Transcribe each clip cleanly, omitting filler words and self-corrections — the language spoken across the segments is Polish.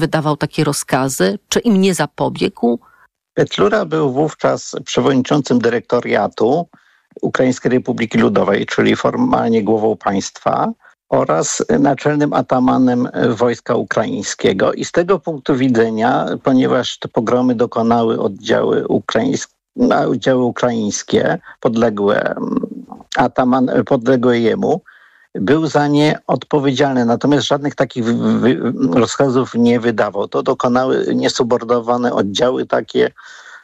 wydawał takie rozkazy? Czy im nie zapobiegł? Petlura był wówczas przewodniczącym dyrektoriatu Ukraińskiej Republiki Ludowej, czyli formalnie głową państwa, oraz naczelnym atamanem wojska ukraińskiego. I z tego punktu widzenia, ponieważ te pogromy dokonały oddziały ukraińskie podległe jemu, był za nie odpowiedzialny, natomiast żadnych takich rozkazów nie wydawał. To dokonały niesubordynowane oddziały, takie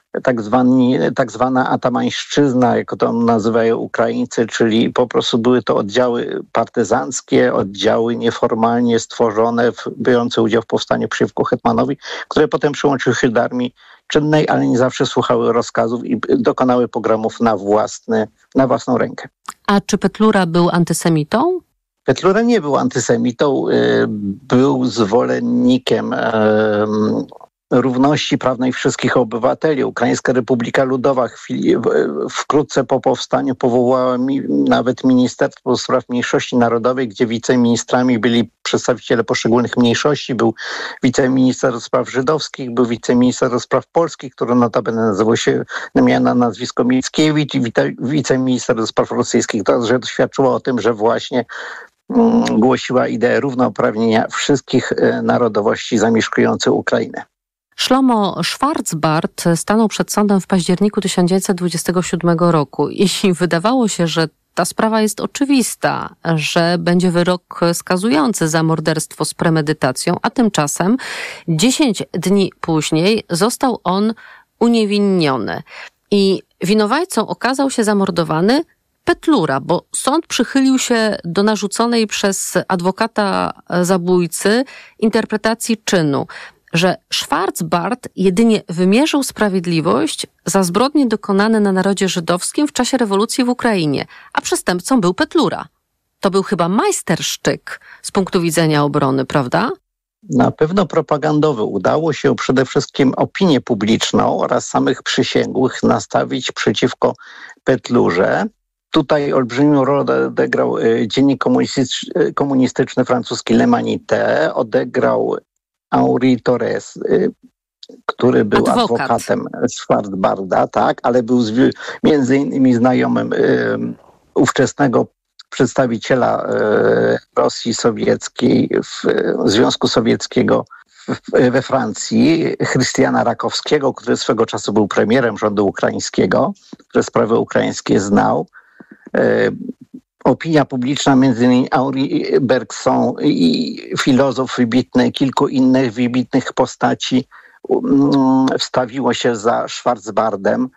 tak zwana atamańszczyzna, jak to nazywają Ukraińcy, czyli po prostu były to oddziały partyzanckie, oddziały nieformalnie stworzone, biorące udział w powstaniu przeciwko hetmanowi, które potem przyłączyły się do armii czynnej, ale nie zawsze słuchały rozkazów i dokonały pogromów na własną rękę. A czy Petlura był antysemitą? Petlura nie był antysemitą, był zwolennikiem równości prawnej wszystkich obywateli. Ukraińska Republika Ludowa wkrótce po powstaniu powołała nawet Ministerstwo Spraw Mniejszości Narodowej, gdzie wiceministrami byli przedstawiciele poszczególnych mniejszości. Był wiceminister do spraw żydowskich, był wiceminister do spraw polskich, który notabene nazywał się, miał na nazwisko Mickiewicz, i wiceminister do spraw rosyjskich. To świadczyło o tym, że właśnie głosiła ideę równouprawnienia wszystkich narodowości zamieszkujących Ukrainę. Szlomo Schwarzbart stanął przed sądem w październiku 1927 roku i wydawało się, że ta sprawa jest oczywista, że będzie wyrok skazujący za morderstwo z premedytacją, a tymczasem 10 dni później został on uniewinniony. I winowajcą okazał się zamordowany Petlura, bo sąd przychylił się do narzuconej przez adwokata zabójcy interpretacji czynu, że Schwarzbart jedynie wymierzył sprawiedliwość za zbrodnie dokonane na narodzie żydowskim w czasie rewolucji w Ukrainie, a przestępcą był Petlura. To był chyba majstersztyk z punktu widzenia obrony, prawda? Na pewno propagandowy. Udało się przede wszystkim opinię publiczną oraz samych przysięgłych nastawić przeciwko Petlurze. Tutaj olbrzymią rolę odegrał dziennik komunistyczny francuski Le Manité, odegrał Henri Torres, który był adwokatem Schwarzbarda, tak, ale był między innymi znajomym ówczesnego przedstawiciela Rosji Sowieckiej, Związku Sowieckiego we Francji, Chrystiana Rakowskiego, który swego czasu był premierem rządu ukraińskiego, który sprawy ukraińskie znał. Opinia publiczna, między innymi Henri Bergson i filozof wybitny, kilku innych wybitnych postaci wstawiło się za Schwarzbardem.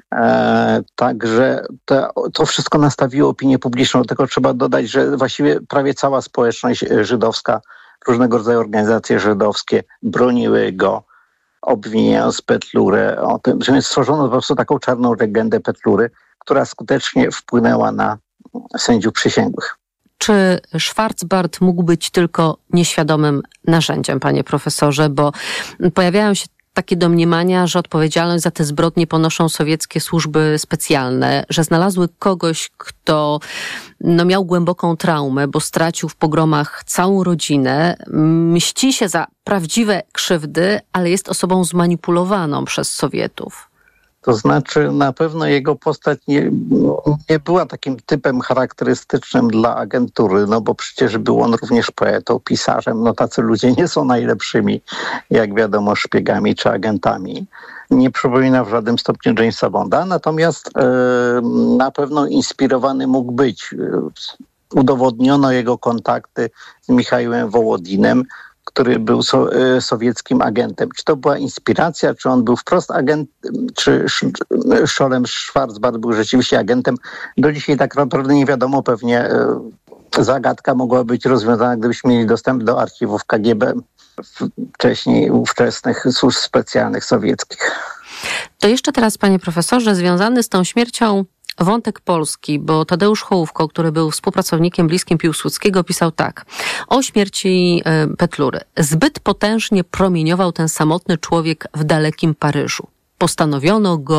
Także to wszystko nastawiło opinię publiczną. Do tego trzeba dodać, że właściwie prawie cała społeczność żydowska, różnego rodzaju organizacje żydowskie broniły go, obwiniając Petlurę o tym, że stworzono po prostu taką czarną legendę Petlury, która skutecznie wpłynęła na sędziów przysięgłych. Czy Schwarzbart mógł być tylko nieświadomym narzędziem, panie profesorze? Bo pojawiają się takie domniemania, że odpowiedzialność za te zbrodnie ponoszą sowieckie służby specjalne, że znalazły kogoś, kto miał głęboką traumę, bo stracił w pogromach całą rodzinę, mści się za prawdziwe krzywdy, ale jest osobą zmanipulowaną przez Sowietów. To znaczy na pewno jego postać nie była takim typem charakterystycznym dla agentury, no bo przecież był on również poetą, pisarzem. No tacy ludzie nie są najlepszymi, jak wiadomo, szpiegami czy agentami. Nie przypomina w żadnym stopniu Jamesa Bonda, natomiast na pewno inspirowany mógł być. Udowodniono jego kontakty z Michałem Wołodinem, który był sowieckim agentem. Czy to była inspiracja, czy on był wprost agentem, czy Szolem Schwarzbart był rzeczywiście agentem? Do dzisiaj tak naprawdę nie wiadomo. Pewnie zagadka mogła być rozwiązana, gdybyśmy mieli dostęp do archiwów KGB wcześniej ówczesnych służb specjalnych sowieckich. To jeszcze teraz, panie profesorze, związany z tą śmiercią wątek polski, bo Tadeusz Hołówko, który był współpracownikiem bliskim Piłsudskiego, pisał tak o śmierci Petlury. Zbyt potężnie promieniował ten samotny człowiek w dalekim Paryżu. Postanowiono go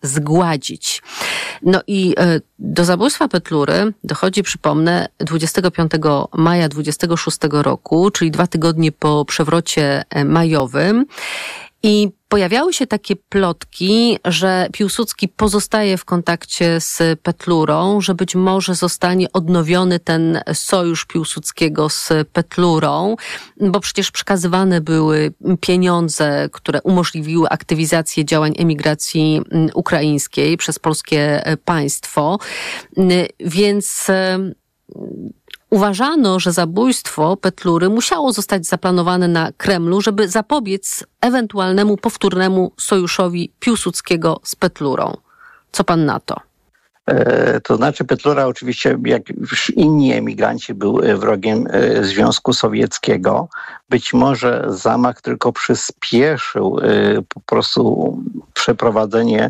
zgładzić. No i do zabójstwa Petlury dochodzi, przypomnę, 25 maja 26 roku, czyli 2 tygodnie po przewrocie majowym. I pojawiały się takie plotki, że Piłsudski pozostaje w kontakcie z Petlurą, że być może zostanie odnowiony ten sojusz Piłsudskiego z Petlurą, bo przecież przekazywane były pieniądze, które umożliwiły aktywizację działań emigracji ukraińskiej przez polskie państwo. Więc uważano, że zabójstwo Petlury musiało zostać zaplanowane na Kremlu, żeby zapobiec ewentualnemu powtórnemu sojuszowi Piłsudskiego z Petlurą. Co pan na to? To znaczy Petlura oczywiście, jak już inni emigranci, był wrogiem Związku Sowieckiego. Być może zamach tylko przyspieszył po prostu przeprowadzenie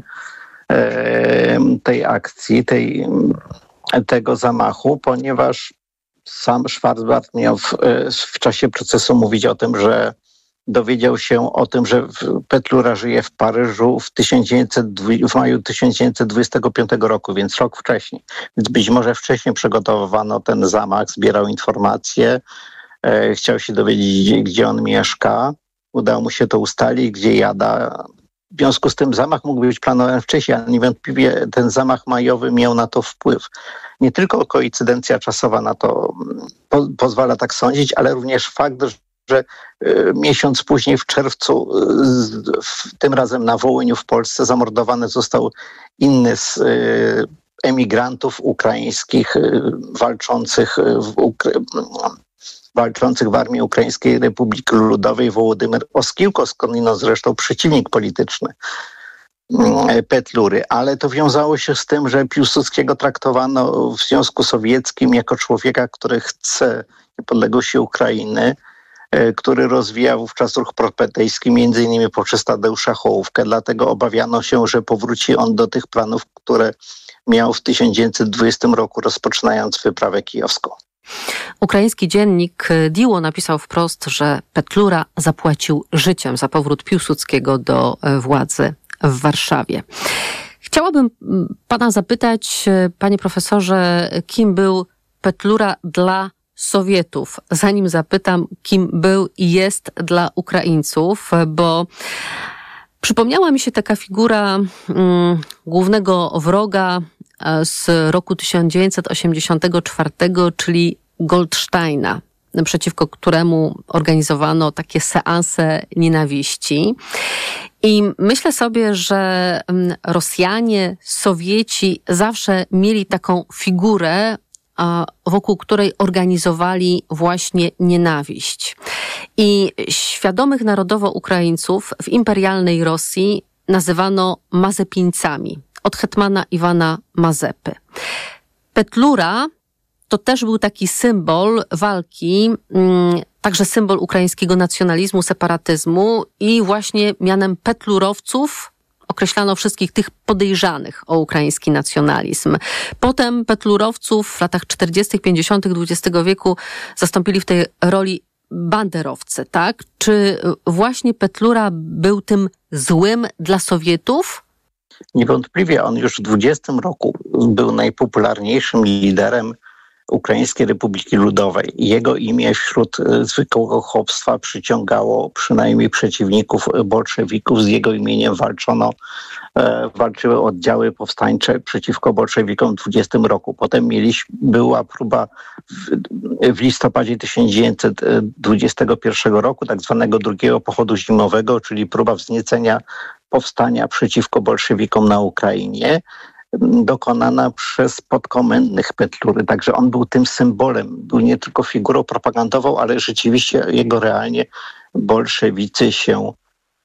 tej akcji, tego zamachu, ponieważ sam Schwarzbart miał w czasie procesu mówić o tym, że dowiedział się o tym, że Petlura żyje w Paryżu w maju 1925 roku, więc rok wcześniej. Więc być może wcześniej przygotowywano ten zamach, zbierał informacje, chciał się dowiedzieć, gdzie on mieszka. Udało mu się to ustalić, gdzie jada. W związku z tym zamach mógł być planowany wcześniej, ale niewątpliwie ten zamach majowy miał na to wpływ. Nie tylko koincydencja czasowa na to pozwala tak sądzić, ale również fakt, że miesiąc później w czerwcu, tym razem na Wołyniu w Polsce, zamordowany został inny z emigrantów ukraińskich walczących w Armii Ukraińskiej Republiki Ludowej, Wołodymyr Oskiłko, skądinąd zresztą przeciwnik polityczny Petlury. Ale to wiązało się z tym, że Piłsudskiego traktowano w Związku Sowieckim jako człowieka, który chce niepodległości Ukrainy, który rozwijał wówczas ruch propetejski, między innymi poprzez Tadeusza Hołówkę. Dlatego obawiano się, że powróci on do tych planów, które miał w 1920 roku, rozpoczynając wyprawę kijowską. Ukraiński dziennik Diło napisał wprost, że Petlura zapłacił życiem za powrót Piłsudskiego do władzy w Warszawie. Chciałabym pana zapytać, panie profesorze, kim był Petlura dla Sowietów? Zanim zapytam, kim był i jest dla Ukraińców, bo przypomniała mi się taka figura głównego wroga z roku 1984, czyli Goldsteina, przeciwko któremu organizowano takie seanse nienawiści. I myślę sobie, że Rosjanie, Sowieci zawsze mieli taką figurę, wokół której organizowali właśnie nienawiść. I świadomych narodowo Ukraińców w imperialnej Rosji nazywano Mazepińcami, od hetmana Iwana Mazepy. Petlura to też był taki symbol walki, także symbol ukraińskiego nacjonalizmu, separatyzmu i właśnie mianem petlurowców określano wszystkich tych podejrzanych o ukraiński nacjonalizm. Potem petlurowców w latach 40., 50. XX wieku zastąpili w tej roli banderowcy, tak? Czy właśnie Petlura był tym złym dla Sowietów? Niewątpliwie on już w 20 roku był najpopularniejszym liderem Ukraińskiej Republiki Ludowej. Jego imię wśród zwykłego chłopstwa przyciągało przynajmniej przeciwników bolszewików. Z jego imieniem walczyły oddziały powstańcze przeciwko bolszewikom w 20 roku. Potem była próba w listopadzie 1921 roku tak zwanego drugiego pochodu zimowego, czyli próba wzniecenia powstania przeciwko bolszewikom na Ukrainie, dokonana przez podkomendnych Petlury. Także on był tym symbolem. Był nie tylko figurą propagandową, ale rzeczywiście jego realnie bolszewicy się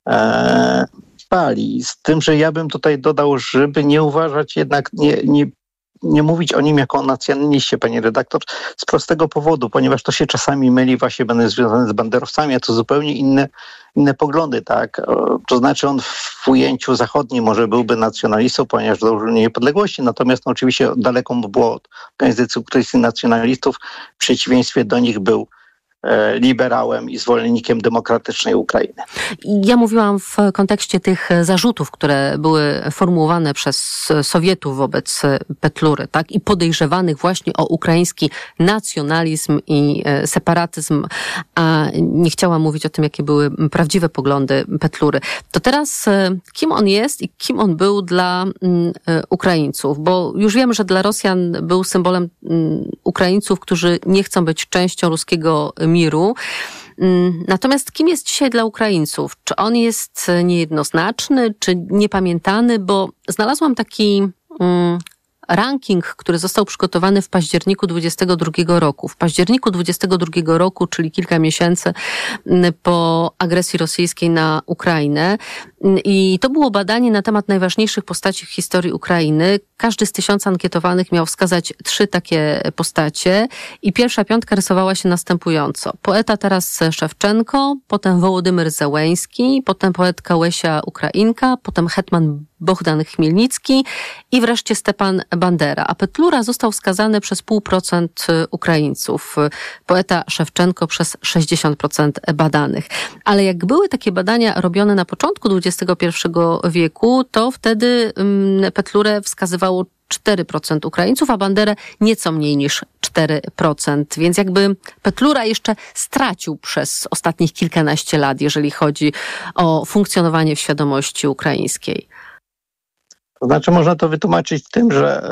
bali. Z tym, że ja bym tutaj dodał, żeby nie uważać jednak, nie mówić o nim jako o nacjonaliście, pani redaktor, z prostego powodu, ponieważ to się czasami myli, właśnie będę związany z banderowcami, a to zupełnie inne poglądy, tak? To znaczy on w ujęciu zachodnim może byłby nacjonalistą, ponieważ dążył niepodległości, natomiast oczywiście daleko mu było od organizacji ukraińskich nacjonalistów, w przeciwieństwie do nich był liberałem i zwolennikiem demokratycznej Ukrainy. Ja mówiłam w kontekście tych zarzutów, które były formułowane przez Sowietów wobec Petlury, tak? I podejrzewanych właśnie o ukraiński nacjonalizm i separatyzm, a nie chciałam mówić o tym, jakie były prawdziwe poglądy Petlury. To teraz kim on jest i kim on był dla Ukraińców? Bo już wiemy, że dla Rosjan był symbolem Ukraińców, którzy nie chcą być częścią ruskiego miru. Natomiast kim jest dzisiaj dla Ukraińców? Czy on jest niejednoznaczny, czy niepamiętany? Bo znalazłam taki ranking, który został przygotowany w październiku 2022 roku. W październiku 2022 roku, czyli kilka miesięcy po agresji rosyjskiej na Ukrainę. I to było badanie na temat najważniejszych postaci w historii Ukrainy. Każdy z 1000 ankietowanych miał wskazać 3 takie postacie i pierwsza 5 rysowała się następująco. Poeta Taras Szewczenko, potem Wołodymyr Zełenski, potem poetka Łesia Ukrainka, potem hetman Bohdan Chmielnicki i wreszcie Stepan Bandera. A Petlura został wskazany przez 0,5% Ukraińców. Poeta Szewczenko przez 60% badanych. Ale jak były takie badania robione na początku XXI wieku, to wtedy Petlurę wskazywało 4% Ukraińców, a Banderę nieco mniej niż 4%. Więc jakby Petlura jeszcze stracił przez ostatnich kilkanaście lat, jeżeli chodzi o funkcjonowanie w świadomości ukraińskiej. To znaczy można to wytłumaczyć tym, że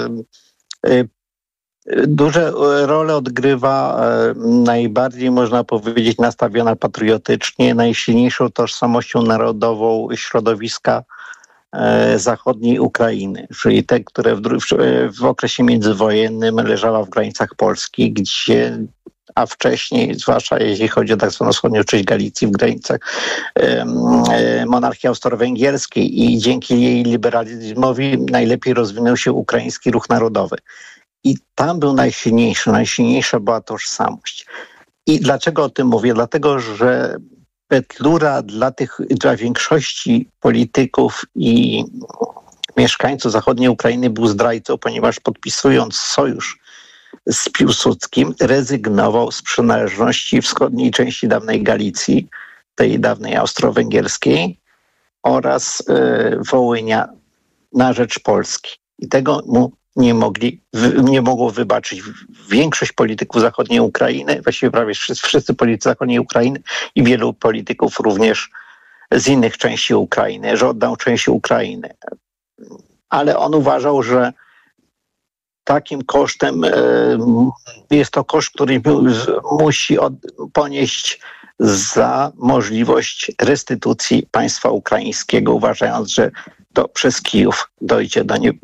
duże role odgrywa najbardziej, można powiedzieć, nastawiona patriotycznie, najsilniejszą tożsamością narodową środowiska zachodniej Ukrainy, czyli te, które w okresie międzywojennym leżała w granicach Polski, gdzie a wcześniej, zwłaszcza jeśli chodzi o tak zwaną wschodnią część Galicji, w granicach monarchii austro-węgierskiej i dzięki jej liberalizmowi najlepiej rozwinął się ukraiński ruch narodowy. I tam był najsilniejsza była tożsamość. I dlaczego o tym mówię? Dlatego, że Petlura dla większości polityków i mieszkańców zachodniej Ukrainy był zdrajcą, ponieważ podpisując sojusz z Piłsudskim rezygnował z przynależności wschodniej części dawnej Galicji, tej dawnej austro-węgierskiej oraz Wołynia na rzecz Polski. I tego mu nie mogło wybaczyć większość polityków zachodniej Ukrainy, właściwie prawie wszyscy politycy zachodniej Ukrainy i wielu polityków również z innych części Ukrainy, że oddał część Ukrainy. Ale on uważał, że takim kosztem jest to koszt, który musi ponieść za możliwość restytucji państwa ukraińskiego, uważając, że to przez Kijów dojdzie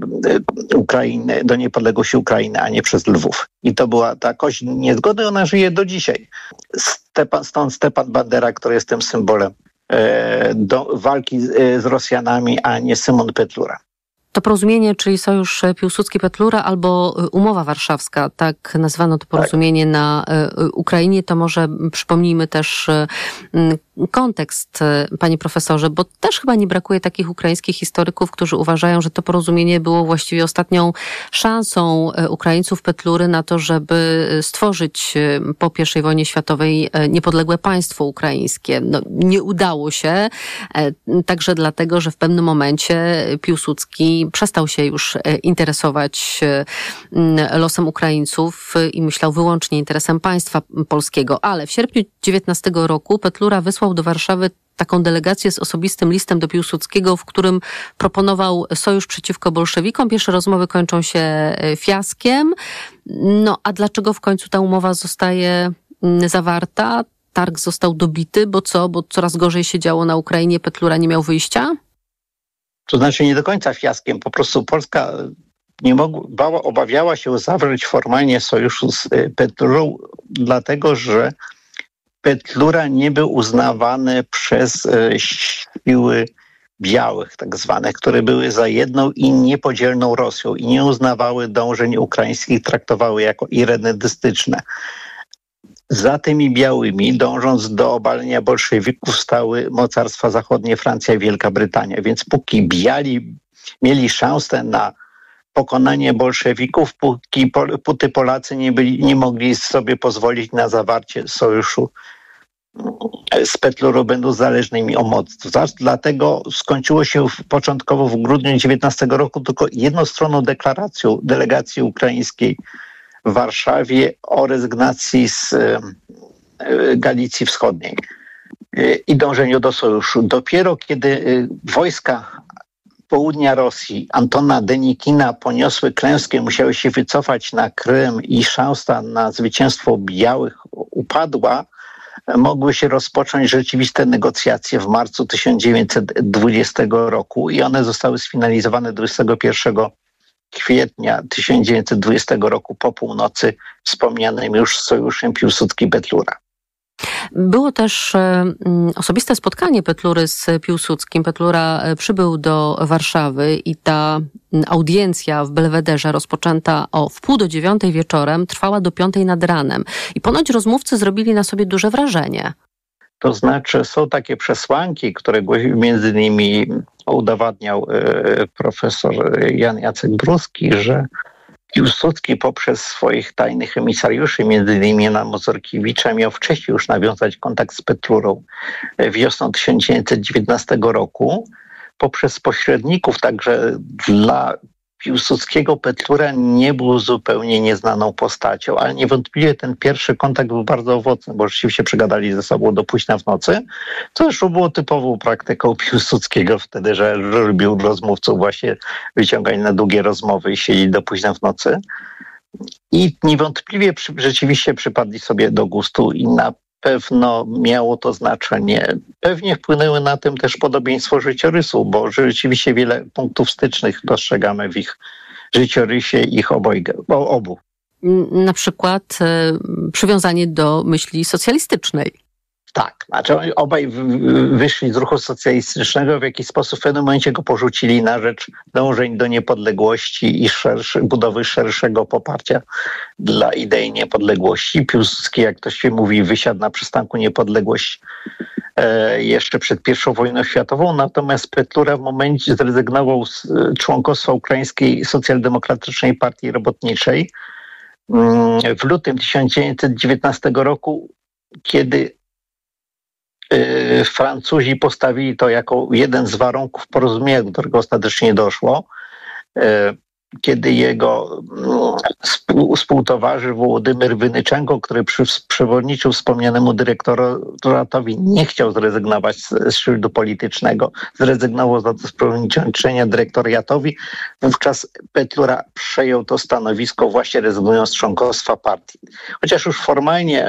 do niepodległości Ukrainy, a nie przez Lwów. I to była ta kość niezgody, ona żyje do dzisiaj. Stąd Stepan Bandera, który jest tym symbolem do walki z Rosjanami, a nie Szymon Petlura. To porozumienie, czyli Sojusz Piłsudski-Petlura albo Umowa Warszawska, tak nazwano to porozumienie na Ukrainie, to może przypomnijmy też kontekst, panie profesorze, bo też chyba nie brakuje takich ukraińskich historyków, którzy uważają, że to porozumienie było właściwie ostatnią szansą Ukraińców Petlury na to, żeby stworzyć po I wojnie światowej niepodległe państwo ukraińskie. No, nie udało się, także dlatego, że w pewnym momencie Piłsudski przestał się już interesować losem Ukraińców i myślał wyłącznie interesem państwa polskiego. Ale w sierpniu 19 roku Petlura wysłał do Warszawy taką delegację z osobistym listem do Piłsudskiego, w którym proponował sojusz przeciwko bolszewikom. Pierwsze rozmowy kończą się fiaskiem. No a dlaczego w końcu ta umowa zostaje zawarta? Targ został dobity, bo co? Bo coraz gorzej się działo na Ukrainie, Petlura nie miał wyjścia? To znaczy nie do końca fiaskiem. Po prostu Polska obawiała się zawrzeć formalnie sojuszu z Petlurą, dlatego że Petlura nie był uznawany przez siły białych, tak zwane, które były za jedną i niepodzielną Rosją i nie uznawały dążeń ukraińskich, traktowały jako irredentystyczne. Za tymi białymi, dążąc do obalenia bolszewików, stały mocarstwa zachodnie, Francja i Wielka Brytania. Więc póki biali mieli szansę na pokonanie bolszewików, póki Polacy nie mogli sobie pozwolić na zawarcie sojuszu z Petlurą, będąc zależnymi od mocy. Dlatego skończyło się początkowo w grudniu 19 roku tylko jednostronną deklaracją delegacji ukraińskiej w Warszawie o rezygnacji z Galicji Wschodniej i dążeniu do sojuszu. Dopiero kiedy wojska południa Rosji Antona Denikina poniosły klęskę, musiały się wycofać na Krym i szansa na zwycięstwo białych upadła, mogły się rozpocząć rzeczywiste negocjacje w marcu 1920 roku i one zostały sfinalizowane 21 kwietnia 1920 roku po północy wspomnianym już sojuszem Piłsudski-Petlura. Było też osobiste spotkanie Petlury z Piłsudskim. Petlura przybył do Warszawy i ta audiencja w Belwederze rozpoczęta o 8:30 wieczorem trwała do 5:00 nad ranem. I ponoć rozmówcy zrobili na sobie duże wrażenie. To znaczy są takie przesłanki, które między innymi udowadniał profesor Jan Jacek Bruski, że Piłsudski poprzez swoich tajnych emisariuszy, między innymi Jana Mozorkiewicza, miał wcześniej już nawiązać kontakt z Petlurą wiosną 1919 roku. Poprzez pośredników także dla Piłsudskiego Petlura nie był zupełnie nieznaną postacią, ale niewątpliwie ten pierwszy kontakt był bardzo owocny, bo rzeczywiście przegadali ze sobą do późna w nocy, co już było typową praktyką Piłsudskiego wtedy, że lubił rozmówców właśnie wyciągać na długie rozmowy i siedzieć do późna w nocy. I niewątpliwie rzeczywiście przypadli sobie do gustu i na pewno miało to znaczenie. Pewnie wpłynęły na tym też podobieństwo życiorysu, bo rzeczywiście wiele punktów stycznych dostrzegamy w ich życiorysie ich obu. Na przykład przywiązanie do myśli socjalistycznej. Tak, znaczy obaj wyszli z ruchu socjalistycznego, w jakiś sposób w pewnym momencie go porzucili na rzecz dążeń do niepodległości i budowy szerszego poparcia dla idei niepodległości. Piłsudski, jak to się mówi, wysiadł na przystanku Niepodległość jeszcze przed I wojną światową, natomiast Petlura w momencie zrezygnował z członkostwa Ukraińskiej Socjaldemokratycznej Partii Robotniczej w lutym 1919 roku, kiedy Francuzi postawili to jako jeden z warunków porozumienia, do którego ostatecznie doszło, kiedy jego współtowarzysz Wołodymyr Wynyczenko, który przewodniczył wspomnianemu dyrektoratowi, nie chciał zrezygnować z szyldu politycznego, zrezygnował za to z przewodniczenia dyrektoriatowi. Wówczas Petlura przejął to stanowisko, właśnie rezygnując z członkostwa partii. Chociaż formalnie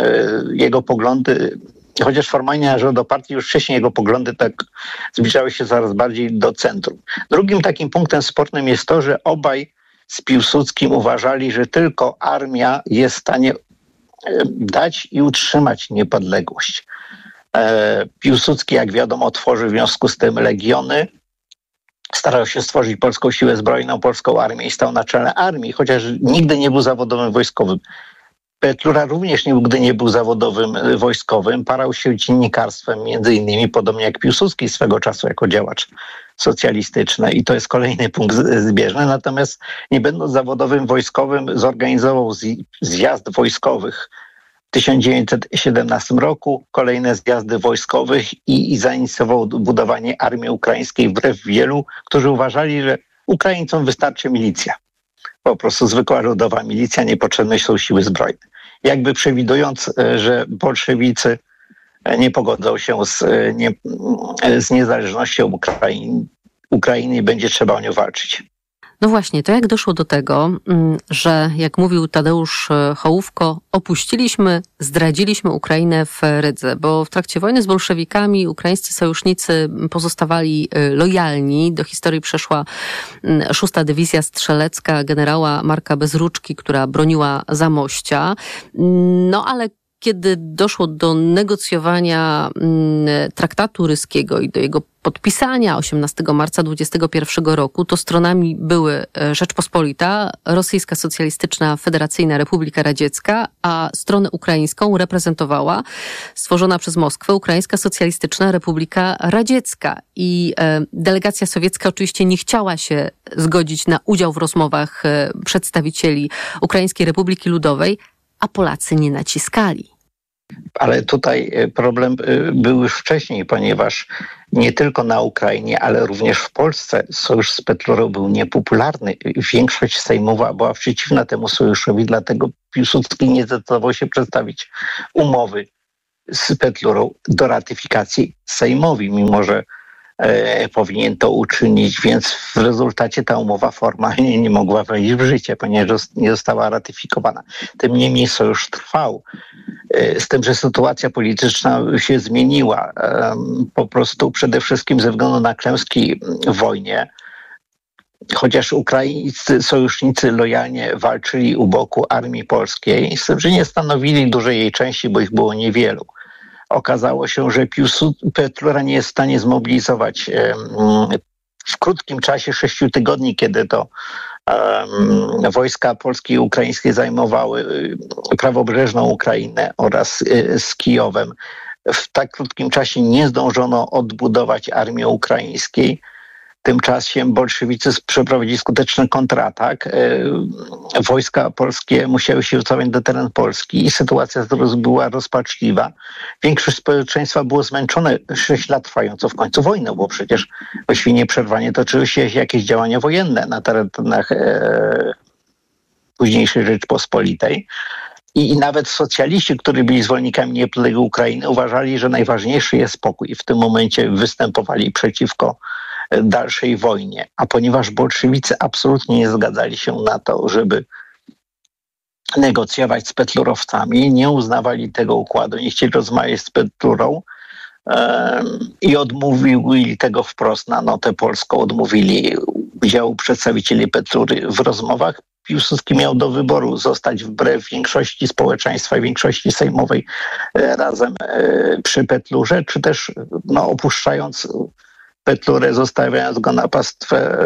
należał do partii, już wcześniej jego poglądy tak zbliżały się coraz bardziej do centrum. Drugim takim punktem spornym jest to, że obaj z Piłsudskim uważali, że tylko armia jest w stanie dać i utrzymać niepodległość. Piłsudski, jak wiadomo, tworzył w związku z tym legiony, starał się stworzyć polską siłę zbrojną, polską armię i stał na czele armii, chociaż nigdy nie był zawodowym wojskowym. Petlura również nigdy nie był zawodowym wojskowym, parał się dziennikarstwem, między innymi podobnie jak Piłsudski swego czasu jako działacz socjalistyczny i to jest kolejny punkt zbieżny. Natomiast nie będąc zawodowym wojskowym zorganizował zjazd wojskowych w 1917 roku, kolejne zjazdy wojskowych i zainicjował budowanie armii ukraińskiej wbrew wielu, którzy uważali, że Ukraińcom wystarczy milicja. Po prostu zwykła ludowa milicja, niepotrzebne są siły zbrojne. Jakby przewidując, że bolszewicy nie pogodzą się z niezależnością Ukrainy i będzie trzeba o nią walczyć. No właśnie, to jak doszło do tego, że jak mówił Tadeusz Hołówko, zdradziliśmy Ukrainę w Rydze, bo w trakcie wojny z bolszewikami ukraińscy sojusznicy pozostawali lojalni. Do historii przeszła 6. Dywizja Strzelecka generała Marka Bezruczki, która broniła Zamościa. No ale kiedy doszło do negocjowania traktatu ryskiego i do jego podpisania 18 marca 2021 roku, to stronami były Rzeczpospolita, Rosyjska Socjalistyczna Federacyjna Republika Radziecka, a stronę ukraińską reprezentowała stworzona przez Moskwę Ukraińska Socjalistyczna Republika Radziecka. I delegacja sowiecka oczywiście nie chciała się zgodzić na udział w rozmowach przedstawicieli Ukraińskiej Republiki Ludowej, a Polacy nie naciskali. Ale tutaj problem był już wcześniej, ponieważ nie tylko na Ukrainie, ale również w Polsce sojusz z Petlurą był niepopularny. Większość sejmowa była przeciwna temu sojuszowi, dlatego Piłsudski nie zdecydował się przedstawić umowy z Petlurą do ratyfikacji Sejmowi, mimo że powinien to uczynić, więc w rezultacie ta umowa formalnie nie mogła wejść w życie, ponieważ nie została ratyfikowana. Tym niemniej sojusz trwał. Z tym, że sytuacja polityczna się zmieniła. Po prostu przede wszystkim ze względu na klęski w wojnie, chociaż ukraińscy sojusznicy lojalnie walczyli u boku armii polskiej, z tym, że nie stanowili dużej jej części, bo ich było niewielu. Okazało się, że Petlura nie jest w stanie zmobilizować w krótkim czasie 6 tygodni, kiedy to wojska polskie i ukraińskie zajmowały prawobrzeżną Ukrainę oraz z Kijowem. W tak krótkim czasie nie zdążono odbudować armii ukraińskiej. Tymczasem bolszewicy przeprowadzili skuteczny kontratak. Wojska polskie musiały się cofnąć do terenu Polski i sytuacja była rozpaczliwa. Większość społeczeństwa było zmęczone 6 lat trwającą w końcu wojną, bo przecież właściwie nieprzerwanie toczyły się jakieś działania wojenne na terenach późniejszej Rzeczpospolitej. I nawet socjaliści, którzy byli zwolennikami niepodległej Ukrainy, uważali, że najważniejszy jest spokój. I w tym momencie występowali przeciwko dalszej wojnie. A ponieważ bolszewicy absolutnie nie zgadzali się na to, żeby negocjować z petlurowcami, nie uznawali tego układu, nie chcieli rozmawiać z Petlurą i odmówili tego wprost na notę polską, odmówili udziału przedstawicieli Petlury w rozmowach. Piłsudski miał do wyboru zostać wbrew większości społeczeństwa i większości sejmowej razem przy Petlurze, czy też opuszczając Petlurę, zostawiając go na pastwę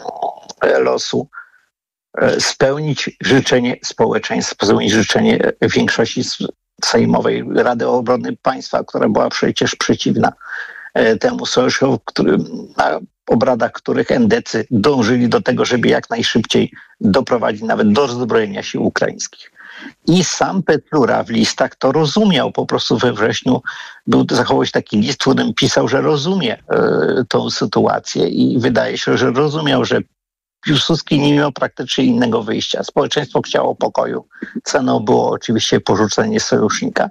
losu, spełnić życzenie społeczeństwa, spełnić życzenie większości sejmowej Rady Obrony Państwa, która była przecież przeciwna temu sojuszowi, na obradach których endecy dążyli do tego, żeby jak najszybciej doprowadzić nawet do rozbrojenia sił ukraińskich. I sam Petlura w listach to rozumiał. Po prostu we wrześniu zachował się taki list, w którym pisał, że rozumie tą sytuację i wydaje się, że rozumiał, że Piłsudski nie miał praktycznie innego wyjścia. Społeczeństwo chciało pokoju. Ceną było oczywiście porzucenie sojusznika.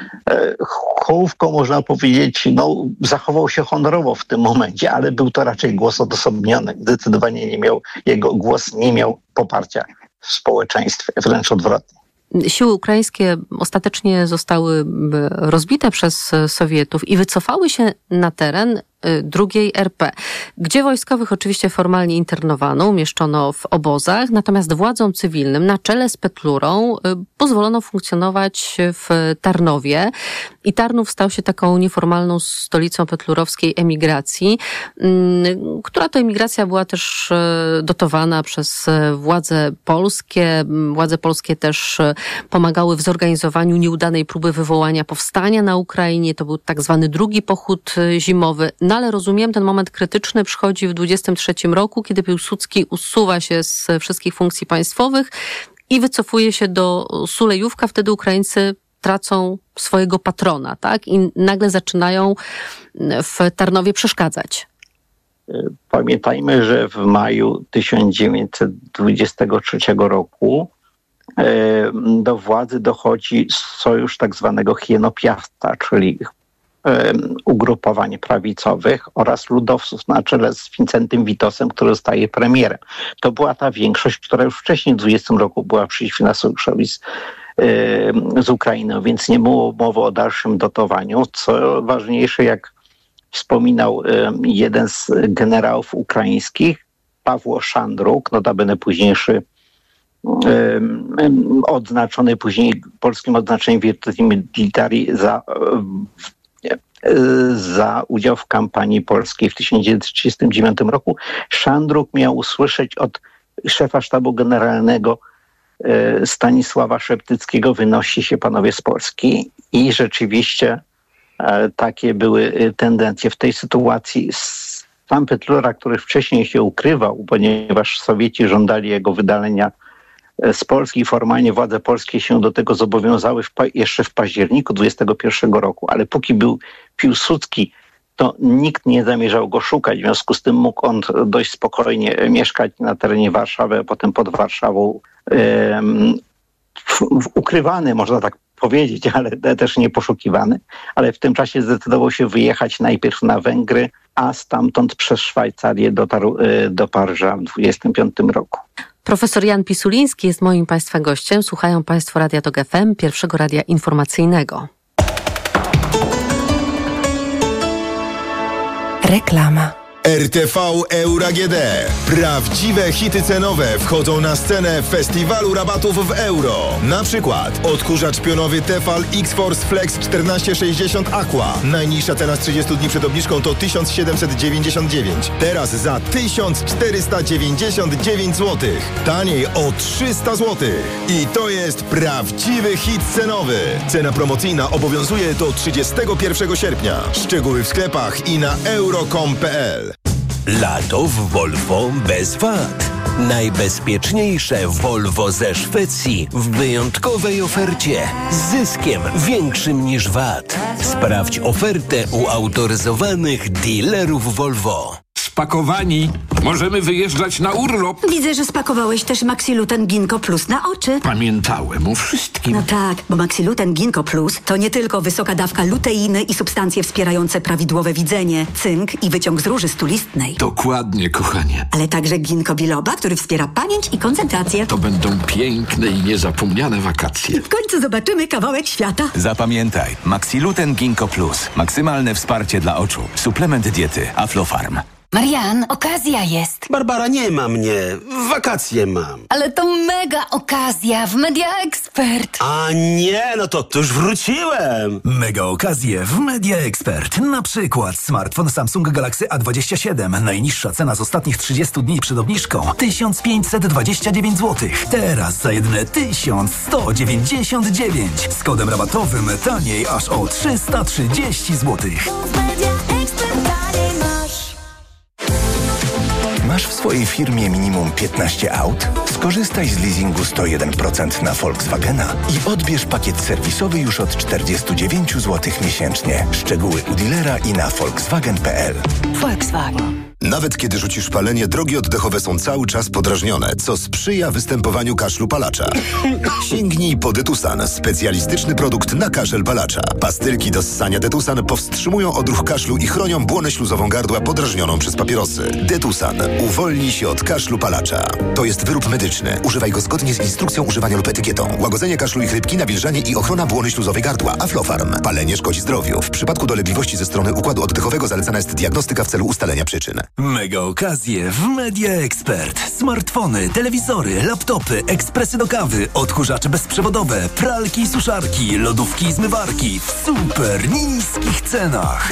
Hołówko, można powiedzieć, zachował się honorowo w tym momencie, ale był to raczej głos odosobniony. Zdecydowanie jego głos nie miał poparcia w społeczeństwie, wręcz odwrotnie. Siły ukraińskie ostatecznie zostały rozbite przez Sowietów i wycofały się na teren II RP, gdzie wojskowych oczywiście formalnie internowano, umieszczono w obozach, natomiast władzom cywilnym na czele z Petlurą pozwolono funkcjonować w Tarnowie i Tarnów stał się taką nieformalną stolicą petlurowskiej emigracji, która to emigracja była też dotowana przez władze polskie. Władze polskie też pomagały w zorganizowaniu nieudanej próby wywołania powstania na Ukrainie. To był tak zwany drugi pochód zimowy. No ale rozumiem, ten moment krytyczny przychodzi w 1923 roku, kiedy Piłsudski usuwa się z wszystkich funkcji państwowych i wycofuje się do Sulejówka. Wtedy Ukraińcy tracą swojego patrona, tak? I nagle zaczynają w Tarnowie przeszkadzać. Pamiętajmy, że w maju 1923 roku do władzy dochodzi sojusz tak zwanego Hienopiasta, czyli ugrupowań prawicowych oraz ludowców na czele z Wincentym Witosem, który zostaje premierem. To była ta większość, która już wcześniej w 20 roku była przeciwna sojuszowi z Ukrainą, więc nie było mowy o dalszym dotowaniu. Co ważniejsze, jak wspominał jeden z generałów ukraińskich, Pawło Szandruk, notabene późniejszy odznaczony później polskim odznaczeniem Virtuti Militari za udział w kampanii polskiej w 1939 roku. Szandruk miał usłyszeć od szefa sztabu generalnego Stanisława Szeptyckiego: wynosi się panowie z Polski. I rzeczywiście takie były tendencje w tej sytuacji. Sam Petlura, który wcześniej się ukrywał, ponieważ Sowieci żądali jego wydalenia z Polski, formalnie władze polskie się do tego zobowiązały jeszcze w październiku 1921 roku, ale póki był Piłsudski, to nikt nie zamierzał go szukać. W związku z tym mógł on dość spokojnie mieszkać na terenie Warszawy, a potem pod Warszawą ukrywany, można tak powiedzieć, ale też nie poszukiwany. Ale w tym czasie zdecydował się wyjechać najpierw na Węgry, a stamtąd przez Szwajcarię dotarł do Paryża w 1925 roku. Profesor Jan Pisuliński jest moim Państwa gościem. Słuchają Państwo Radia Tok FM, pierwszego radia informacyjnego. Reklama. RTV Euro AGD. Prawdziwe hity cenowe wchodzą na scenę festiwalu rabatów w euro. Na przykład odkurzacz pionowy Tefal X-Force Flex 1460 Aqua. Najniższa cena z 30 dni przed obniżką to 1799. Teraz za 1499 zł. Taniej o 300 zł. I to jest prawdziwy hit cenowy. Cena promocyjna obowiązuje do 31 sierpnia. Szczegóły w sklepach i na euro.com.pl. Lato w Volvo bez VAT. Najbezpieczniejsze Volvo ze Szwecji w wyjątkowej ofercie z zyskiem większym niż VAT. Sprawdź ofertę u autoryzowanych dealerów Volvo. Spakowani. Możemy wyjeżdżać na urlop. Widzę, że spakowałeś też Maxiluten Ginkgo Plus na oczy. Pamiętałem o wszystkim. No tak, bo Maxiluten Ginkgo Plus to nie tylko wysoka dawka luteiny i substancje wspierające prawidłowe widzenie, cynk i wyciąg z róży stulistnej. Dokładnie, kochanie. Ale także ginkgo biloba, który wspiera pamięć i koncentrację. To będą piękne i niezapomniane wakacje. W końcu zobaczymy kawałek świata. Zapamiętaj, Maxiluten Ginkgo Plus. Maksymalne wsparcie dla oczu. Suplement diety Aflofarm. Marian, okazja jest. Barbara, nie ma mnie. Wakacje mam. Ale to mega okazja w Media Expert. A nie, no to już wróciłem. Mega okazje w Media Expert. Na przykład smartfon Samsung Galaxy A27. Najniższa cena z ostatnich 30 dni przed obniżką 1529 zł. Teraz za jedyne 1199. Z kodem rabatowym taniej aż o 330 zł. Masz w swojej firmie minimum 15 aut? Skorzystaj z leasingu 101% na Volkswagena i odbierz pakiet serwisowy już od 49 zł miesięcznie. Szczegóły u dealera i na volkswagen.pl. Volkswagen. Nawet kiedy rzucisz palenie, drogi oddechowe są cały czas podrażnione, co sprzyja występowaniu kaszlu palacza. Sięgnij po Detusan, specjalistyczny produkt na kaszel palacza. Pastylki do ssania Detusan powstrzymują odruch kaszlu i chronią błonę śluzową gardła podrażnioną przez papierosy. Detusan uwolni się od kaszlu palacza. To jest wyrób medyczny. Używaj go zgodnie z instrukcją używania lub etykietą. Łagodzenie kaszlu i chrypki, nawilżanie i ochrona błony śluzowej gardła. Aflofarm. Palenie szkodzi zdrowiu. W przypadku dolegliwości ze strony układu oddechowego zalecana jest diagnostyka w celu ustalenia przyczyn. Mega okazje w Media Expert. Smartfony, telewizory, laptopy, ekspresy do kawy, odkurzacze bezprzewodowe, pralki i suszarki, lodówki i zmywarki w super niskich cenach.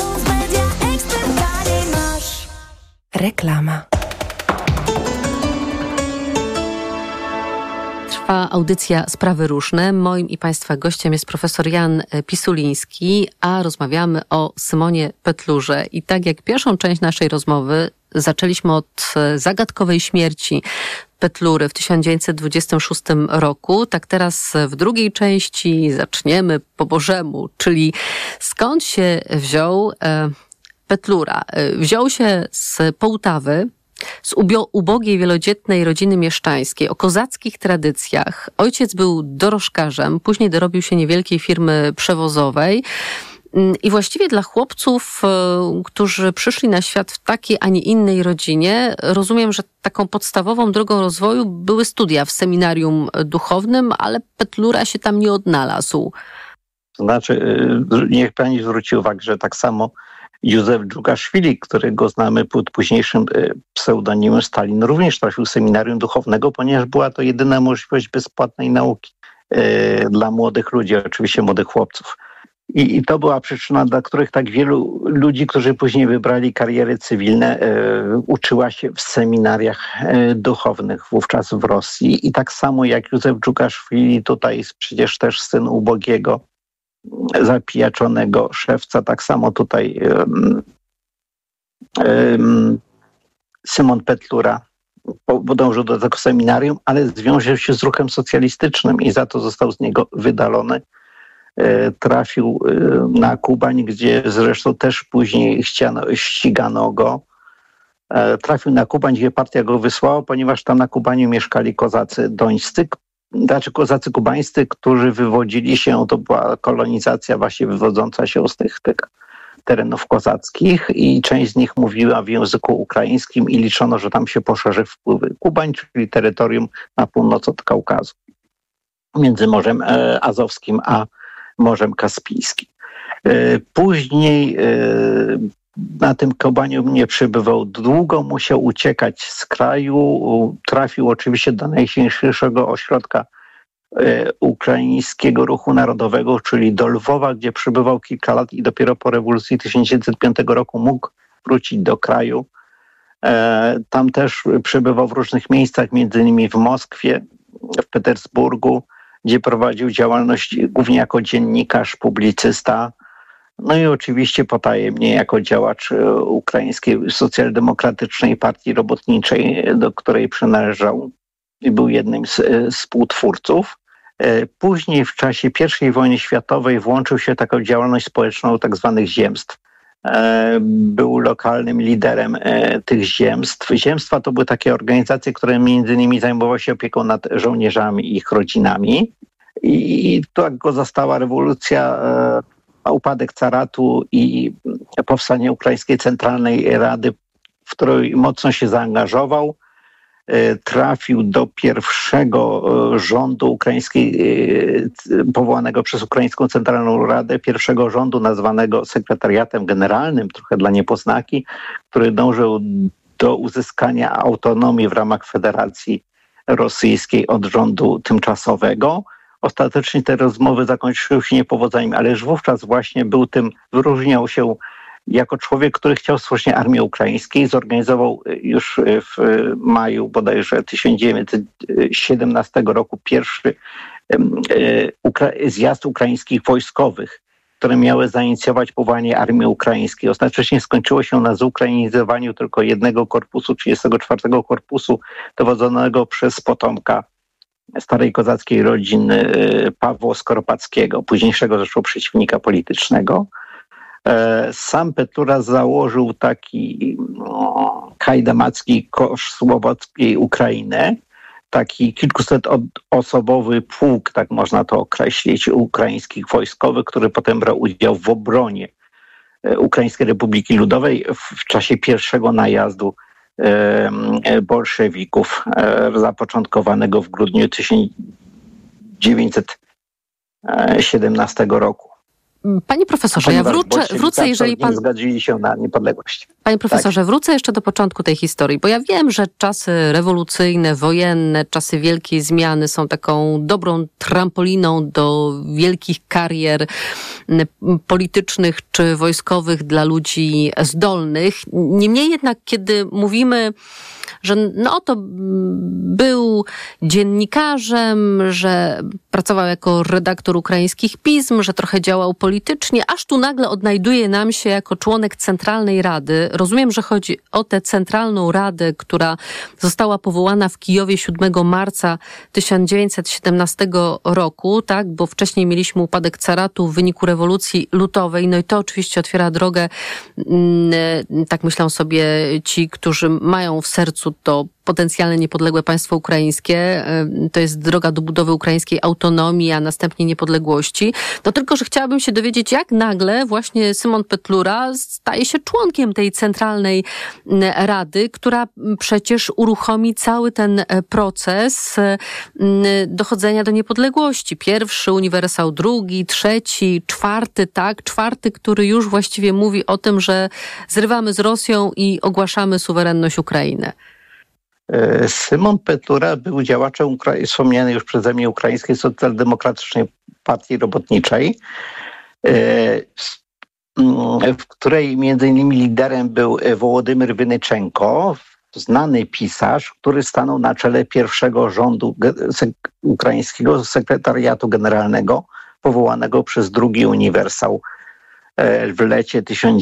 Reklama. Trwa audycja Sprawy Różne. Moim i Państwa gościem jest profesor Jan Pisuliński, a rozmawiamy o Symonie Petlurze. I tak jak pierwszą część naszej rozmowy zaczęliśmy od zagadkowej śmierci Petlury w 1926 roku, tak teraz w drugiej części zaczniemy po Bożemu, czyli skąd się wziął Petlura. Wziął się z Połtawy, z ubogiej, wielodzietnej rodziny mieszczańskiej, o kozackich tradycjach. Ojciec był dorożkarzem, później dorobił się niewielkiej firmy przewozowej. I właściwie dla chłopców, którzy przyszli na świat w takiej, a nie innej rodzinie, rozumiem, że taką podstawową drogą rozwoju były studia w seminarium duchownym, ale Petlura się tam nie odnalazł. To znaczy, niech pani zwróci uwagę, że tak samo Józef Dżugaszwili, którego znamy pod późniejszym pseudonimem Stalin, również trafił seminarium duchownego, ponieważ była to jedyna możliwość bezpłatnej nauki dla młodych ludzi, oczywiście młodych chłopców. I to była przyczyna, dla których tak wielu ludzi, którzy później wybrali kariery cywilne, uczyła się w seminariach duchownych wówczas w Rosji. I tak samo jak Józef Dżugaszwili, tutaj jest przecież też syn ubogiego, zapijaczonego szewca, tak samo tutaj Szymon Petlura podążył do tego seminarium, ale związał się z ruchem socjalistycznym i za to został z niego wydalony. Trafił na Kubań, gdzie zresztą też później ścigano go. Trafił na Kubań, gdzie partia go wysłała, ponieważ tam na Kubaniu mieszkali kozacy dońscy, znaczy kozacy kubańscy, którzy wywodzili się, to była kolonizacja właśnie wywodząca się z tych terenów kozackich i część z nich mówiła w języku ukraińskim i liczono, że tam się poszerzy wpływy. Kubań, czyli terytorium na północ od Kaukazu, między Morzem Azowskim a Morzem Kaspijskim. Później na tym Kubaniu nie przebywał długo, musiał uciekać z kraju, trafił oczywiście do najsilniejszego ośrodka ukraińskiego ruchu narodowego, czyli do Lwowa, gdzie przebywał kilka lat i dopiero po rewolucji 1905 roku mógł wrócić do kraju. Tam też przebywał w różnych miejscach, między innymi w Moskwie, w Petersburgu, gdzie prowadził działalność głównie jako dziennikarz, publicysta, no i oczywiście potajemnie jako działacz Ukraińskiej Socjaldemokratycznej Partii Robotniczej, do której przynależał i był jednym z współtwórców. Później w czasie I wojny światowej włączył się w taką działalność społeczną tak zwanych ziemstw. Był lokalnym liderem tych ziemstw. Ziemstwa to były takie organizacje, które między innymi zajmowały się opieką nad żołnierzami i ich rodzinami. I tak go zastała rewolucja, upadek caratu i powstanie Ukraińskiej Centralnej Rady, w której mocno się zaangażował. Trafił do pierwszego rządu ukraińskiej, powołanego przez Ukraińską Centralną Radę, pierwszego rządu nazwanego sekretariatem generalnym, trochę dla niepoznaki, który dążył do uzyskania autonomii w ramach Federacji Rosyjskiej od rządu tymczasowego. Ostatecznie te rozmowy zakończyły się niepowodzeniem, ale już wówczas właśnie był tym, wyróżniał się jako człowiek, który chciał stworzyć armię ukraińskiej. Zorganizował już w maju bodajże 1917 roku pierwszy zjazd ukraińskich wojskowych, które miały zainicjować powołanie armii ukraińskiej. Ostatecznie skończyło się na zukrainizowaniu tylko jednego korpusu, 34 Korpusu, dowodzonego przez potomka starej kozackiej rodziny Pawła Skoropadzkiego, późniejszego zresztą przeciwnika politycznego. Sam Petlura założył taki hajdamacki kosz Słowackiej Ukrainy, taki kilkusetosobowy pułk, tak można to określić, ukraińskich wojskowych, który potem brał udział w obronie Ukraińskiej Republiki Ludowej w czasie pierwszego najazdu bolszewików zapoczątkowanego w grudniu 1917 roku. Panie profesorze, ja wrócę, jeżeli pan... zgodzili się na niepodległość. Panie profesorze, wrócę jeszcze do początku tej historii, bo ja wiem, że czasy rewolucyjne, wojenne, czasy wielkiej zmiany są taką dobrą trampoliną do wielkich karier politycznych czy wojskowych dla ludzi zdolnych. Niemniej jednak, kiedy mówimy, że no to był dziennikarzem, że pracował jako redaktor ukraińskich pism, że trochę działał politycznie, aż tu nagle odnajduje nam się jako członek Centralnej Rady. Rozumiem, że chodzi o tę Centralną Radę, która została powołana w Kijowie 7 marca 1917 roku, tak? Bo wcześniej mieliśmy upadek caratu w wyniku rewolucji lutowej, no i to oczywiście otwiera drogę, tak myślą sobie ci, którzy mają w sercu to potencjalne niepodległe państwo ukraińskie. To jest droga do budowy ukraińskiej autonomii, a następnie niepodległości. No tylko, że chciałabym się dowiedzieć, jak nagle właśnie Szymon Petlura staje się członkiem tej centralnej rady, która przecież uruchomi cały ten proces dochodzenia do niepodległości. Pierwszy uniwersał, drugi, trzeci, czwarty, który już właściwie mówi o tym, że zrywamy z Rosją i ogłaszamy suwerenność Ukrainy. Szymon Petlura był działaczem wspomnianej już przeze mnie Ukraińskiej Socjaldemokratycznej Partii Robotniczej, w której między innymi liderem był Wołodymyr Wynyczenko, znany pisarz, który stanął na czele pierwszego rządu ukraińskiego sekretariatu generalnego powołanego przez drugi uniwersał w lecie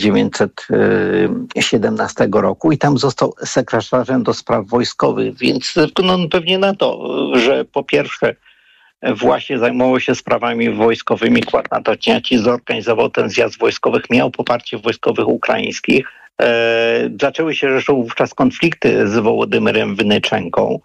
1917 roku i tam został sekretarzem do spraw wojskowych, więc no, pewnie na to, że po pierwsze właśnie zajmował się sprawami wojskowymi, kładł na to cięcie, zorganizował ten zjazd wojskowych, miał poparcie wojskowych ukraińskich. Zaczęły się zresztą wówczas konflikty z Wołodymyrem Wynyczenką,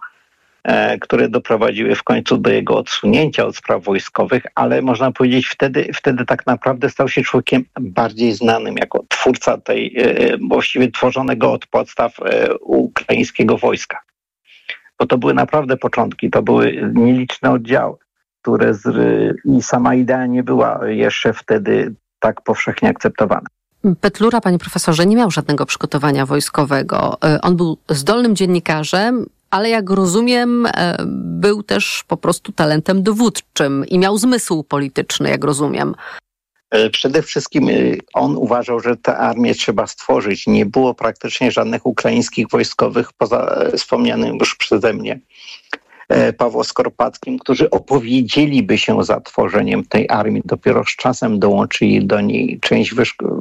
które doprowadziły w końcu do jego odsunięcia od spraw wojskowych, ale można powiedzieć wtedy tak naprawdę stał się człowiekiem bardziej znanym jako twórca tej właściwie tworzonego od podstaw ukraińskiego wojska. Bo to były naprawdę początki, to były nieliczne oddziały, które i sama idea nie była jeszcze wtedy tak powszechnie akceptowana. Petlura, panie profesorze, nie miał żadnego przygotowania wojskowego. On był zdolnym dziennikarzem, ale jak rozumiem, był też po prostu talentem dowódczym i miał zmysł polityczny, jak rozumiem. Przede wszystkim on uważał, że tę armię trzeba stworzyć. Nie było praktycznie żadnych ukraińskich wojskowych, poza wspomnianym już przeze mnie Pawłem Skorpackim, którzy opowiedzieliby się za tworzeniem tej armii. Dopiero z czasem dołączyli do niej część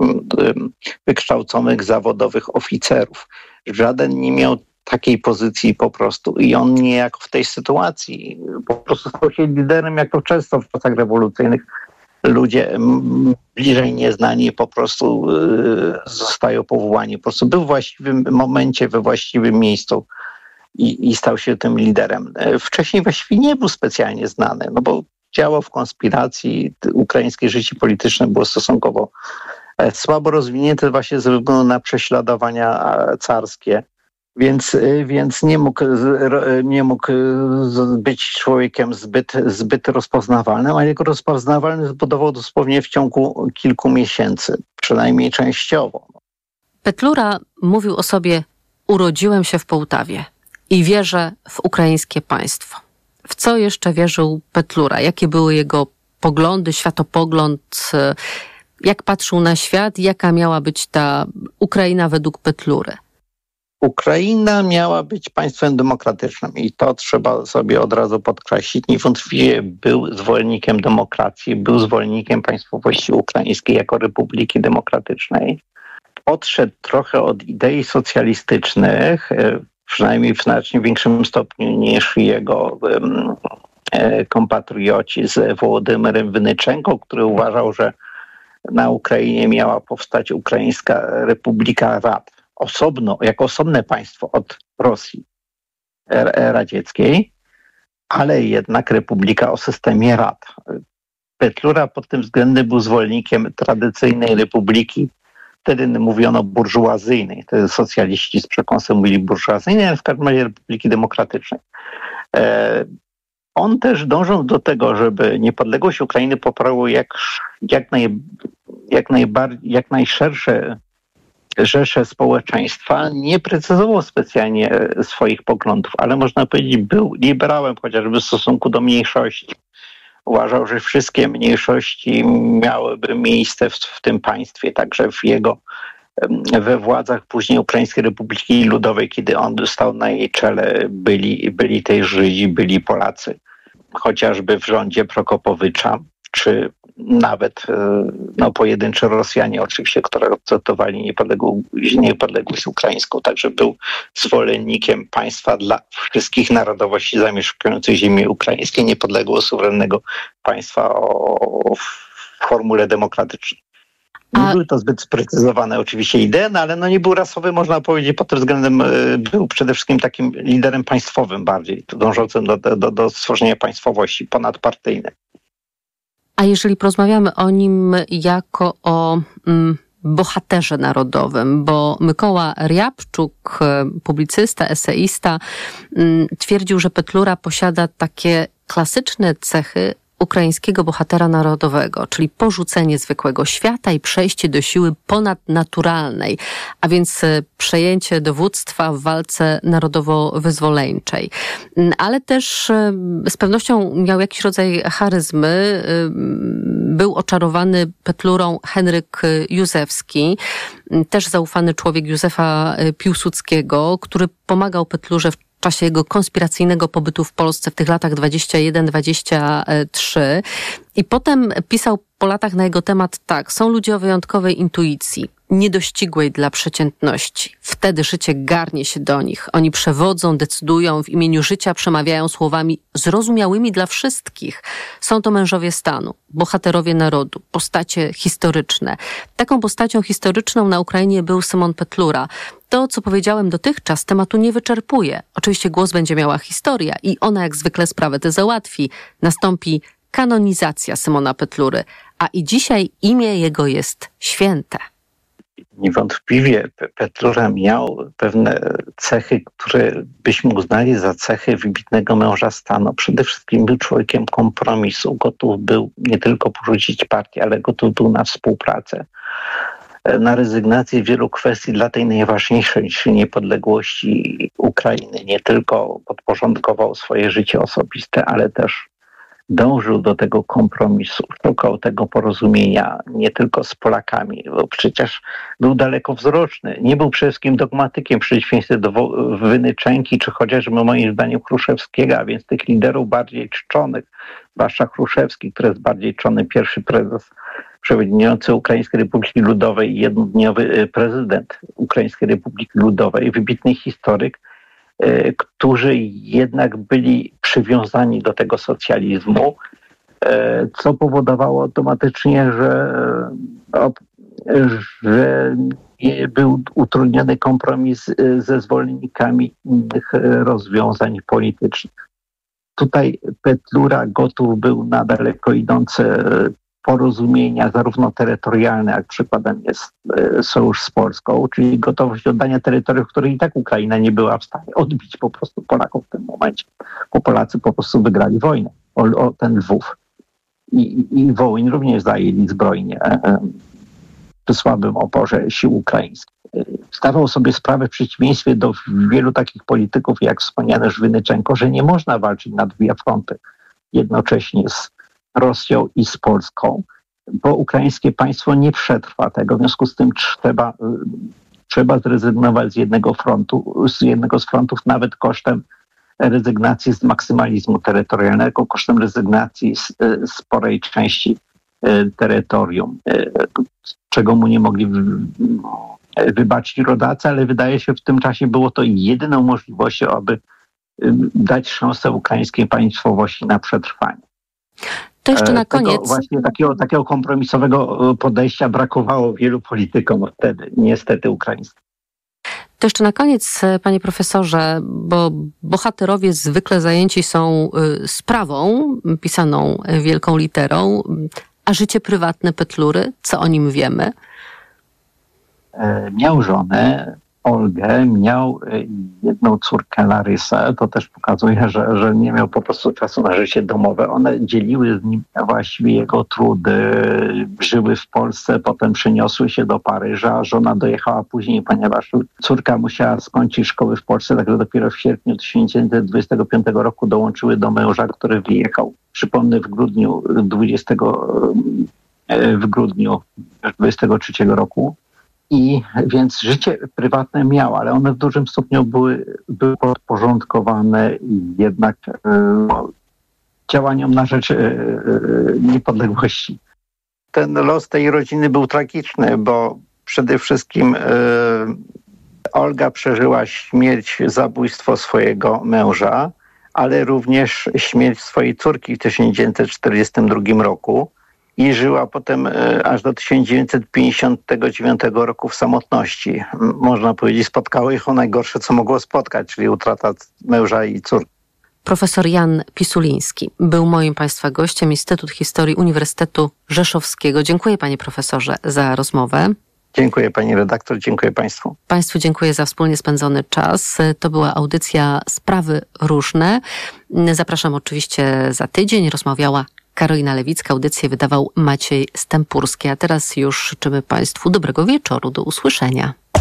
wykształconych zawodowych oficerów. Żaden nie miał takiej pozycji po prostu. I on niejako w tej sytuacji po prostu stał się liderem, jak to często w czasach rewolucyjnych ludzie bliżej nieznani po prostu zostają powołani. Po prostu był w właściwym momencie, we właściwym miejscu i stał się tym liderem. Wcześniej właściwie nie był specjalnie znany, no bo działał w konspiracji, ukraińskie życie polityczne było stosunkowo słabo rozwinięte właśnie ze względu na prześladowania carskie. Więc nie mógł być człowiekiem zbyt rozpoznawalnym, a jego rozpoznawalność zbudował dosłownie w ciągu kilku miesięcy, przynajmniej częściowo. Petlura mówił o sobie: urodziłem się w Połtawie i wierzę w ukraińskie państwo. W co jeszcze wierzył Petlura? Jakie były jego poglądy, światopogląd? Jak patrzył na świat? Jaka miała być ta Ukraina według Petlury? Ukraina miała być państwem demokratycznym i to trzeba sobie od razu podkreślić. Niewątpliwie był zwolennikiem demokracji, był zwolennikiem państwowości ukraińskiej jako republiki demokratycznej. Odszedł trochę od idei socjalistycznych, przynajmniej w znacznie większym stopniu niż jego kompatrioci z Wołodymyrem Wynyczenką, który uważał, że na Ukrainie miała powstać Ukraińska Republika Rad. Osobno, jako osobne państwo od Rosji radzieckiej, ale jednak republika o systemie rad. Petlura pod tym względem był zwolennikiem tradycyjnej republiki, wtedy mówiono burżuazyjnej, wtedy socjaliści z przekąsem mówili burżuazyjnej, ale w każdym razie republiki demokratycznej. On też dążył do tego, żeby niepodległość Ukrainy poprawiło jak najszersze rzesze społeczeństwa. Nie precyzował specjalnie swoich poglądów, ale można powiedzieć, był liberałem chociażby w stosunku do mniejszości. Uważał, że wszystkie mniejszości miałyby miejsce w tym państwie, także we władzach później Ukraińskiej Republiki Ludowej, kiedy on stał na jej czele, byli też Żydzi, byli Polacy, chociażby w rządzie Prokopowicza, czy nawet pojedynczy Rosjanie oczywiście, którzy akceptowali niepodległość ukraińską. Także był zwolennikiem państwa dla wszystkich narodowości zamieszkujących ziemię ukraińskie, niepodległego, suwerennego państwa w formule demokratycznej. Nie były to zbyt sprecyzowane oczywiście idee, no ale nie był rasowy, można powiedzieć, pod tym względem był przede wszystkim takim liderem państwowym bardziej, dążącym do stworzenia państwowości ponadpartyjnej. A jeżeli porozmawiamy o nim jako o bohaterze narodowym, bo Mykoła Riabczuk, publicysta, eseista, twierdził, że Petlura posiada takie klasyczne cechy ukraińskiego bohatera narodowego, czyli porzucenie zwykłego świata i przejście do siły ponadnaturalnej, a więc przejęcie dowództwa w walce narodowo-wyzwoleńczej. Ale też z pewnością miał jakiś rodzaj charyzmy. Był oczarowany Petlurą Henryk Józefski, też zaufany człowiek Józefa Piłsudskiego, który pomagał Petlurze w czasie jego konspiracyjnego pobytu w Polsce w tych latach 21-23. I potem pisał po latach na jego temat tak: są ludzie o wyjątkowej intuicji, niedościgłej dla przeciętności. Wtedy życie garnie się do nich. Oni przewodzą, decydują, w imieniu życia przemawiają słowami zrozumiałymi dla wszystkich. Są to mężowie stanu, bohaterowie narodu, postacie historyczne. Taką postacią historyczną na Ukrainie był Szymon Petlura. To, co powiedziałem dotychczas, tematu nie wyczerpuje. Oczywiście głos będzie miała historia i ona jak zwykle sprawę tę załatwi. Nastąpi kanonizacja Szymona Petlury, a i dzisiaj imię jego jest święte. Niewątpliwie Petlura miał pewne cechy, które byśmy uznali za cechy wybitnego męża stanu. Przede wszystkim był człowiekiem kompromisu. Gotów był nie tylko porzucić partię, ale gotów był na współpracę, na rezygnację wielu kwestii dla tej najważniejszej, czyli niepodległości Ukrainy. Nie tylko podporządkował swoje życie osobiste, ale też dążył do tego kompromisu, szukał tego porozumienia nie tylko z Polakami, bo przecież był dalekowzroczny. Nie był przede wszystkim dogmatykiem w przeciwieństwie do Wynyczenki, czy chociażby moim zdaniem Chruszewskiego, a więc tych liderów bardziej czczonych, zwłaszcza Chruszewski, który jest bardziej czczony, pierwszy prezes przewodniczący Ukraińskiej Republiki Ludowej i jednodniowy prezydent Ukraińskiej Republiki Ludowej, wybitny historyk, którzy jednak byli przywiązani do tego socjalizmu, co powodowało automatycznie, że był utrudniony kompromis ze zwolennikami innych rozwiązań politycznych. Tutaj Petlura gotów był na daleko idące porozumienia, zarówno terytorialne, jak przykładem jest sojusz z Polską, czyli gotowość oddania terytoriów, które i tak Ukraina nie była w stanie odbić po prostu Polaków w tym momencie, bo Polacy po prostu wygrali wojnę o ten Lwów. I Wołyń również zajęli zbrojnie przy słabym oporze sił ukraińskich. Zdawał sobie sprawę w przeciwieństwie do wielu takich polityków, jak wspomniany już Wynyczenko, że nie można walczyć na dwie fronty jednocześnie z Rosją i z Polską, bo ukraińskie państwo nie przetrwa tego. W związku z tym trzeba zrezygnować z jednego z frontów, nawet kosztem rezygnacji z maksymalizmu terytorialnego, kosztem rezygnacji z sporej części terytorium, czego mu nie mogli wybaczyć rodacy, ale wydaje się, że w tym czasie było to jedyną możliwością, aby dać szansę ukraińskiej państwowości na przetrwanie. To jeszcze na koniec. Właśnie takiego kompromisowego podejścia brakowało wielu politykom wtedy, niestety ukraińskim. To jeszcze na koniec, panie profesorze, bo bohaterowie zwykle zajęci są sprawą pisaną wielką literą, a życie prywatne Petlury, co o nim wiemy? Miał żonę Olgę, miał jedną córkę Larysę. To też pokazuje, że nie miał po prostu czasu na życie domowe. One dzieliły z nim właściwie jego trudy. Żyły w Polsce, potem przeniosły się do Paryża. Żona dojechała później, ponieważ córka musiała skończyć szkoły w Polsce, także dopiero w sierpniu 1925 roku dołączyły do męża, który wyjechał. Przypomnę, w grudniu 23 roku. I więc życie prywatne miał, ale one w dużym stopniu były podporządkowane jednak działaniom na rzecz niepodległości. Ten los tej rodziny był tragiczny, bo przede wszystkim Olga przeżyła zabójstwo swojego męża, ale również śmierć swojej córki w 1942 roku. i żyła potem aż do 1959 roku w samotności. Można powiedzieć, spotkało ich o najgorsze, co mogło spotkać, czyli utrata męża i córki. Profesor Jan Pisuliński był moim Państwa gościem, Instytut Historii Uniwersytetu Rzeszowskiego. Dziękuję panie profesorze za rozmowę. Dziękuję pani redaktor, dziękuję państwu. Państwu dziękuję za wspólnie spędzony czas. To była audycja Sprawy Różne. Zapraszam oczywiście za tydzień. Rozmawiała Karolina Lewicka, audycję wydawał Maciej Stępurski. A teraz już życzymy Państwu dobrego wieczoru. Do usłyszenia.